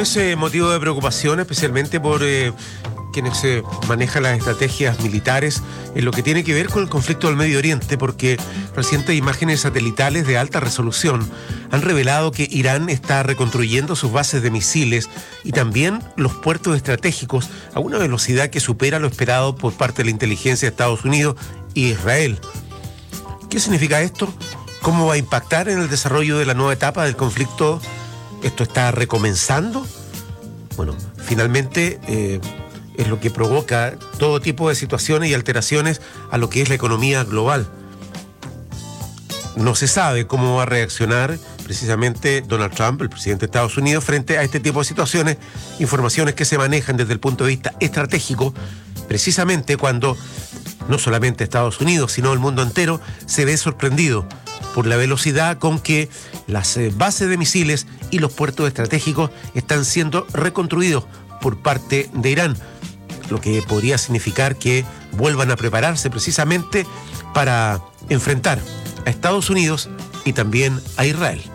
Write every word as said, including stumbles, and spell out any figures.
es eh, motivo de preocupación, especialmente por eh, quienes eh, manejan las estrategias militares en lo que tiene que ver con el conflicto del Medio Oriente, porque recientes imágenes satelitales de alta resolución han revelado que Irán está reconstruyendo sus bases de misiles y también los puertos estratégicos a una velocidad que supera lo esperado por parte de la inteligencia de Estados Unidos y Israel. ¿Qué significa esto? ¿Cómo va a impactar en el desarrollo de la nueva etapa del conflicto? ¿Esto está recomenzando? Bueno, finalmente eh, es lo que provoca todo tipo de situaciones y alteraciones a lo que es la economía global. No se sabe cómo va a reaccionar precisamente Donald Trump, el presidente de Estados Unidos, frente a este tipo de situaciones, informaciones que se manejan desde el punto de vista estratégico, precisamente cuando no solamente Estados Unidos, sino el mundo entero se ve sorprendido por la velocidad con que las eh, bases de misiles y los puertos estratégicos están siendo reconstruidos por parte de Irán, lo que podría significar que vuelvan a prepararse precisamente para enfrentar a Estados Unidos y también a Israel.